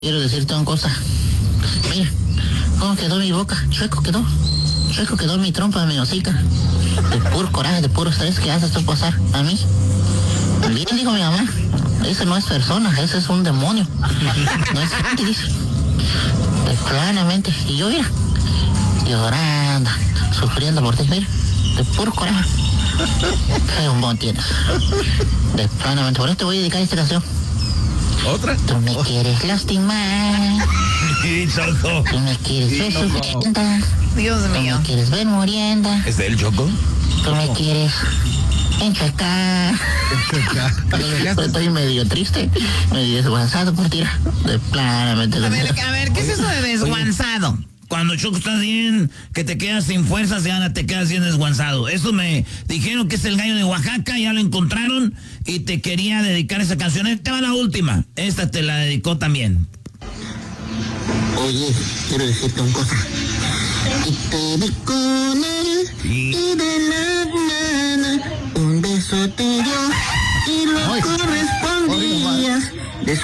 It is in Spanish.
Quiero decirte una cosa. Mira, cómo quedó mi boca. Chueco quedó mi trompa, mi hocica. De puro coraje, de puro estrés que haces tú pasar a mí. Bien, dijo mi mamá. Ese no es persona, ese es un demonio. No es gente, dice. Claramente. Y yo, mira, llorando, sufriendo por ti, mira. De puro coraje. Qué bombón tienes. De planamente. Por eso te voy a dedicar esta canción. ¿Otra? Tú me quieres lastimar. Choco. Tú me quieres ver sufriendo. Dios Tú mío. me quieres ver muriendo. ¿Es de él, Choco? Tú me quieres enchuecar. Estoy medio triste, medio desguanzado por ti. De planamente. A ver, ¿qué es eso de desguanzado? Cuando Choco estás bien, que te quedas sin fuerzas y ahora te quedas bien desguanzado. Eso me dijeron que es el gallo de Oaxaca, ya lo encontraron y te quería dedicar esa canción. Esta va la última, esta te la dedicó también. Oye, quiero decirte una cosa. Y te vi con él y de la nada un beso te dio y lo correspondías.